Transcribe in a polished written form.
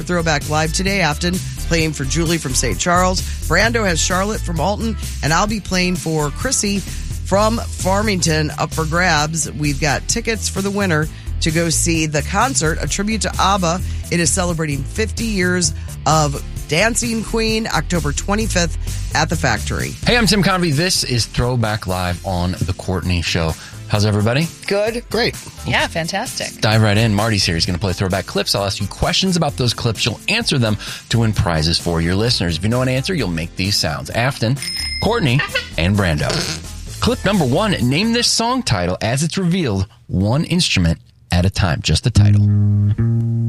Throwback Live today. Afton playing for Julie from St. Charles. Brando has Charlotte from Alton. And I'll be playing for Chrissy from Farmington, up for grabs. We've got tickets for the winner to go see the concert, a tribute to ABBA. It is celebrating 50 years of Dancing Queen, October 25th at the Factory. Hey, I'm Tim Convey. This is Throwback Live on The Courtney Show. How's everybody? Good. Great. Yeah, fantastic. Dive right in. Marty's here. He's going to play throwback clips. I'll ask you questions about those clips. You'll answer them to win prizes for your listeners. If you know an answer, you'll make these sounds. Afton, Courtney, and Brando. Clip number 1. Name this song title as it's revealed, one instrument at a time. Just the title.